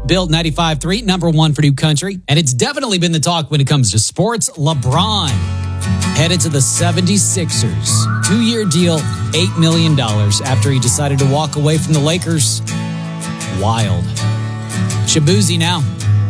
Built 95.3, number one for New Country. And it's definitely been the talk when it comes to sports. LeBron headed to the 76ers. 2-year deal, $8 million after he decided to walk away from the Lakers. Wild. Shabuzi now.